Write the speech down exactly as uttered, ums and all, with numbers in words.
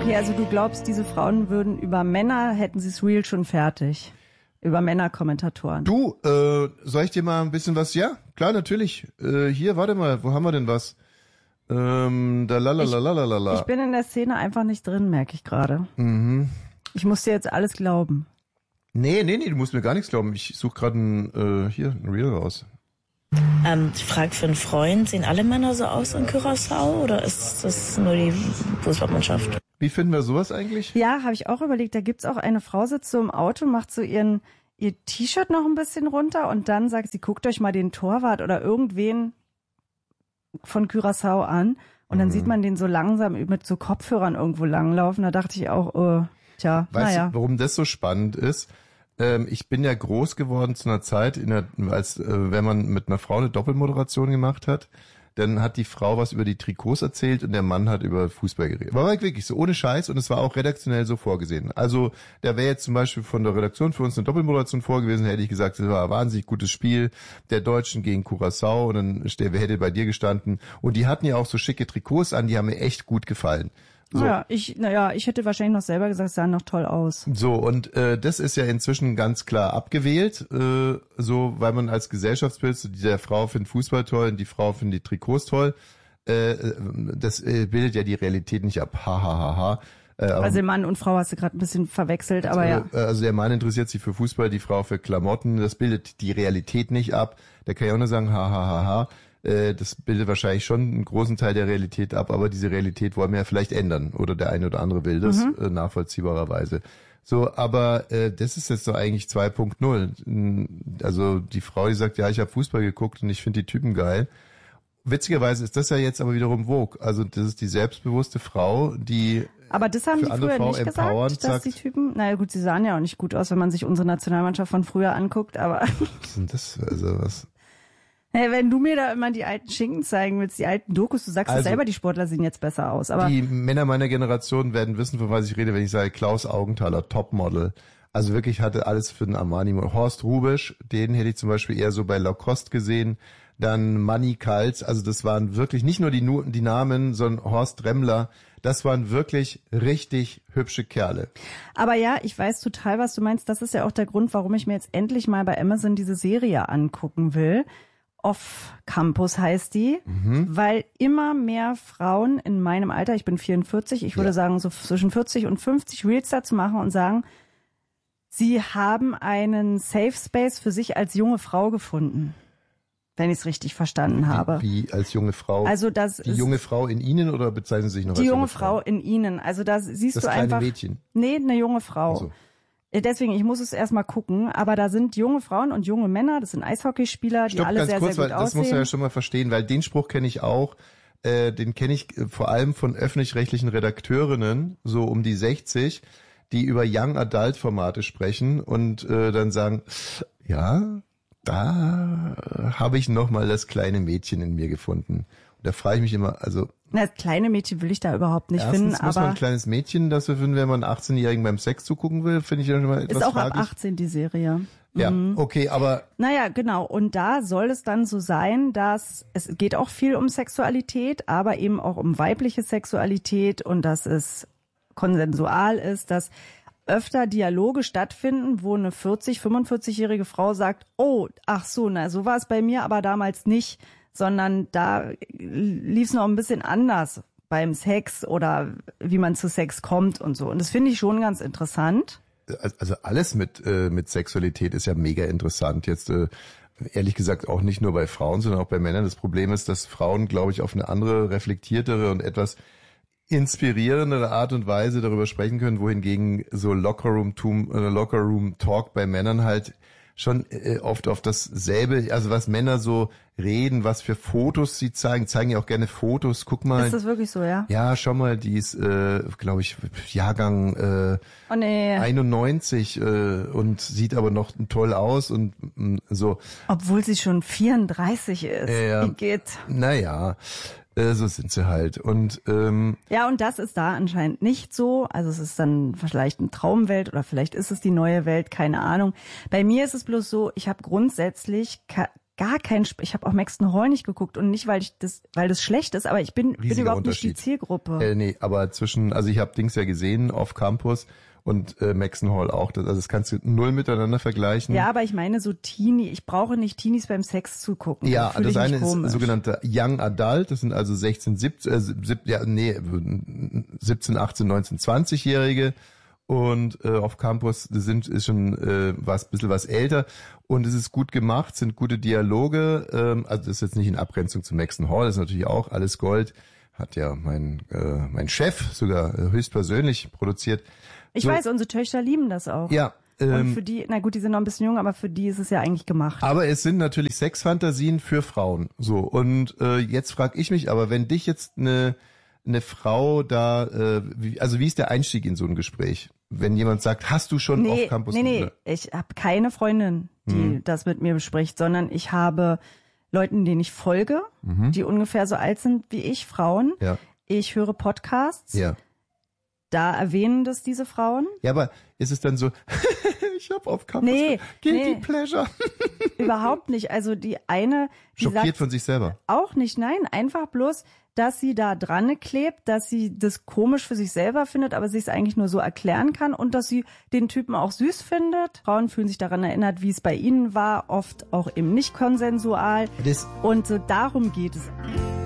Okay, also du glaubst, diese Frauen würden über Männer, hätten sie das Reel schon fertig. Über Männerkommentatoren. Du, äh, soll ich dir mal ein bisschen was? Ja, klar, natürlich. Äh, hier, warte mal, wo haben wir denn was? Ähm, da lalalalalalala. Ich, ich bin in der Szene einfach nicht drin, merke ich gerade. Mhm. Ich muss dir jetzt alles glauben. Nee, nee, nee, du musst mir gar nichts glauben. Ich suche gerade ein, äh, hier, ein Reel raus. Ähm, die Frage für einen Freund, sehen alle Männer so aus in Curaçao oder ist das nur die Fußballmannschaft? Wie finden wir sowas eigentlich? Ja, habe ich auch überlegt. Da gibt's auch eine Frau, sitzt so im Auto, macht so ihren ihr T-Shirt noch ein bisschen runter und dann sagt sie, guckt euch mal den Torwart oder irgendwen von Curaçao an. Und dann mhm. sieht man den so langsam mit so Kopfhörern irgendwo langlaufen. Da dachte ich auch, oh, tja, weißt naja. du, warum das so spannend ist? Ähm, ich bin ja groß geworden zu einer Zeit, in der, als äh, wenn man mit einer Frau eine Doppelmoderation gemacht hat, dann hat die Frau was über die Trikots erzählt und der Mann hat über Fußball geredet. War wirklich so, ohne Scheiß, und es war auch redaktionell so vorgesehen. Also da wäre jetzt zum Beispiel von der Redaktion für uns eine Doppelmoderation vorgewesen, hätte ich gesagt, das war ein wahnsinnig gutes Spiel der Deutschen gegen Curaçao und dann wer hätte bei dir gestanden. Und die hatten ja auch so schicke Trikots an, die haben mir echt gut gefallen. So. Naja, ich, naja, ich hätte wahrscheinlich noch selber gesagt, es sah noch toll aus. So, und äh, das ist ja inzwischen ganz klar abgewählt, äh, so, weil man als Gesellschaftsbild, so, die Frau findet Fußball toll und die Frau findet die Trikots toll. Äh, das äh, bildet ja die Realität nicht ab. Ha, ha, ha, ha. Äh, also Mann und Frau hast du gerade ein bisschen verwechselt, aber äh, ja. Also der Mann interessiert sich für Fußball, die Frau für Klamotten. Das bildet die Realität nicht ab. Der kann ja auch nur sagen, ha, ha, ha, ha. Das bildet wahrscheinlich schon einen großen Teil der Realität ab, aber diese Realität wollen wir ja vielleicht ändern. Oder der eine oder andere will das, mhm. äh, nachvollziehbarerweise. So, aber äh, das ist jetzt doch eigentlich zwei Punkt null. Also die Frau, die sagt, ja, ich habe Fußball geguckt und ich finde die Typen geil. Witzigerweise ist das ja jetzt aber wiederum Vogue. Also das ist die selbstbewusste Frau, die aber das haben für die andere früher Frau nicht gesagt, dass sagt, die Typen, naja gut, sie sahen ja auch nicht gut aus, wenn man sich unsere Nationalmannschaft von früher anguckt, aber was sind das, also was... Hey, wenn du mir da immer die alten Schinken zeigen willst, die alten Dokus, du sagst also, selber, die Sportler sehen jetzt besser aus. Aber die Männer meiner Generation werden wissen, von was ich rede, wenn ich sage Klaus Augenthaler, Topmodel. Also wirklich hatte alles für den Armani. Horst Rubisch, den hätte ich zum Beispiel eher so bei Lacoste gesehen. Dann Manny Kals, also das waren wirklich nicht nur die, die Namen, sondern Horst Remmler. Das waren wirklich richtig hübsche Kerle. Aber ja, ich weiß total, was du meinst. Das ist ja auch der Grund, warum ich mir jetzt endlich mal bei Amazon diese Serie angucken will. Off-Campus heißt die, mhm. weil immer mehr Frauen in meinem Alter, ich bin vierundvierzig, ich würde ja. sagen so zwischen vierzig und fünfzig Reels dazu machen und sagen, sie haben einen Safe Space für sich als junge Frau gefunden, wenn ich es richtig verstanden wie, habe. Wie als junge Frau? Also das die junge Frau in Ihnen oder bezeichnen Sie sich noch die als junge junge Frau? Frau in Ihnen. Also da siehst das du kleine einfach. Mädchen. Nee, eine junge Frau. Also. Deswegen, ich muss es erstmal gucken, aber da sind junge Frauen und junge Männer, das sind Eishockeyspieler, die Stopp, alle ganz sehr, kurz, sehr gut weil das aussehen. musst du ja schon mal verstehen, weil den Spruch kenne ich auch, äh, den kenne ich äh, vor allem von öffentlich-rechtlichen Redakteurinnen, so um die sechzig, die über Young Adult Formate sprechen und äh, dann sagen, ja, da habe ich noch mal das kleine Mädchen in mir gefunden. Und da frage ich mich immer, also Na, das kleine Mädchen will ich da überhaupt nicht erstens finden, muss aber man ein kleines Mädchen dafür finden, wenn man einen achtzehnjährigen beim Sex zugucken will, finde ich ja schon mal etwas ist auch fraglich. ab achtzehn die Serie. Ja, Mhm. okay, aber Naja, genau. Und da soll es dann so sein, dass es geht auch viel um Sexualität, aber eben auch um weibliche Sexualität und dass es konsensual ist, dass öfter Dialoge stattfinden, wo eine vierzig-, fünfundvierzigjährige Frau sagt, oh, ach so, na, so war es bei mir aber damals nicht, sondern da lief es noch ein bisschen anders beim Sex oder wie man zu Sex kommt und so. Und das finde ich schon ganz interessant. Also alles mit äh, mit Sexualität ist ja mega interessant. Jetzt äh, ehrlich gesagt auch nicht nur bei Frauen, sondern auch bei Männern. Das Problem ist, dass Frauen, glaube ich, auf eine andere, reflektiertere und etwas inspirierendere Art und Weise darüber sprechen können, wohingegen so Lockerroom-Tum, äh, Lockerroom-Talk bei Männern halt schon äh, oft auf dasselbe, also was Männer so reden, was für Fotos sie zeigen, zeigen ja auch gerne Fotos. Guck mal. Ist das wirklich so, ja? Ja, schau mal, die ist, äh, glaube ich, Jahrgang äh, oh, nee. einundneunzig äh, und sieht aber noch toll aus und mh, so. Obwohl sie schon vierunddreißig ist. Äh, Wie geht? Naja, äh, so sind sie halt. Und ähm, ja, und das ist da anscheinend nicht so. Also es ist dann vielleicht eine Traumwelt oder vielleicht ist es die neue Welt, keine Ahnung. Bei mir ist es bloß so, ich habe grundsätzlich gar kein, Sp- ich habe auch Maxton Hall nicht geguckt und nicht, weil ich das, weil das schlecht ist, aber ich bin, bin überhaupt nicht die Zielgruppe. Äh, nee, aber zwischen, also ich habe Dings ja gesehen auf Campus und äh, Maxton Hall auch. Das, also das kannst du null miteinander vergleichen. Ja, aber ich meine so Teenie, ich brauche nicht Teenies beim Sex zugucken. Ja, das das eine ist komisch. sogenannte Young Adult, das sind also sechzehn, siebzehn, äh, sieb, ja, nee, siebzehn, achtzehn, neunzehn, zwanzig-Jährige. Und äh, auf Campus sind ist schon äh, was bisschen was älter und es ist gut gemacht, sind gute Dialoge, ähm, also das ist jetzt nicht in Abgrenzung zu Maxton Hall, das ist natürlich auch alles Gold, hat ja mein äh, mein Chef sogar äh, höchstpersönlich produziert. Ich so, weiß, unsere Töchter lieben das auch. Ja. Ähm, und für die, na gut, die sind noch ein bisschen jung, aber für die ist es ja eigentlich gemacht. Aber es sind natürlich Sexfantasien für Frauen. So, und äh, jetzt frage ich mich aber, wenn dich jetzt eine eine Frau da, äh, wie, also wie ist der Einstieg in so ein Gespräch? Wenn jemand sagt, hast du schon nee, auf Campus? Nee, nee, ich habe keine Freundin, die hm. das mit mir bespricht, sondern ich habe Leuten, denen ich folge, mhm. die ungefähr so alt sind wie ich, Frauen. Ja. Ich höre Podcasts. Ja. Da erwähnen das diese Frauen. Ja, aber ist es dann so, ich habe auf Campus nee, Guilty nee. Pleasure. Überhaupt nicht. Also die eine, die schockiert sagt von sich selber. Auch nicht, nein, einfach bloß, dass sie da dran klebt, dass sie das komisch für sich selber findet, aber sich es eigentlich nur so erklären kann und dass sie den Typen auch süß findet. Frauen fühlen sich daran erinnert, wie es bei ihnen war, oft auch eben nicht konsensual. Das und so darum geht es.